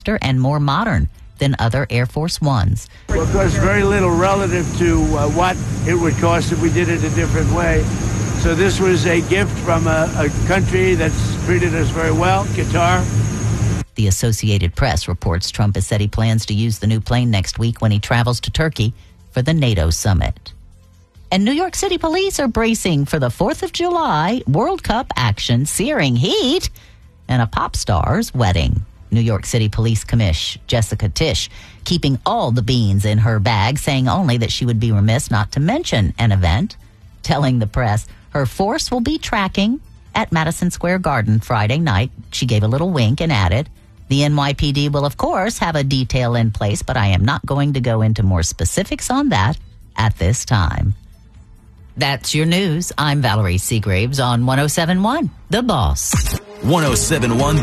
and more modern than other Air Force Ones. Well, of course, very little relative to what it would cost if we did it a different way. So this was a gift from a country that's treated us very well, Qatar. The Associated Press reports Trump has said he plans to use the new plane next week when he travels to Turkey for the NATO summit. And New York City police are bracing for the 4th of July World Cup action, searing heat, and a pop star's wedding. New York City Police Commish Jessica Tisch keeping all the beans in her bag, saying only that she would be remiss not to mention an event, telling the press her force will be tracking at Madison Square Garden Friday night. She gave a little wink and added, the NYPD will, of course, have a detail in place, but I am not going to go into more specifics on that at this time. That's your news. I'm Valerie Seagraves on 107.1 The Boss. 107.1